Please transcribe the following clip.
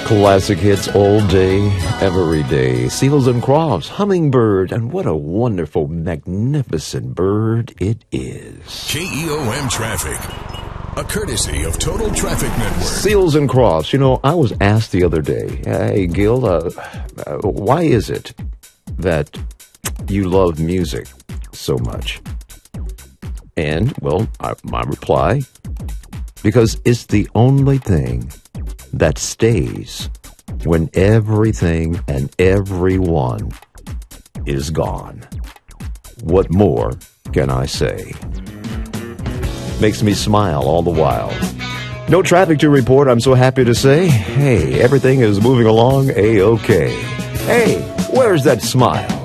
Classic hits all day, every day. Seals and Crofts, Hummingbird, and what a wonderful, magnificent bird it is. KEOM Traffic, a courtesy of Total Traffic Network. Seals and Crofts. You know, I was asked the other day, hey, Gil, why is it that you love music so much? And, well, my reply, because it's the only thing that stays when everything and everyone is gone. What more can I say? Makes me smile all the while. No traffic to report, I'm so happy to say. Hey, everything is moving along A-OK. Hey, where's that smile?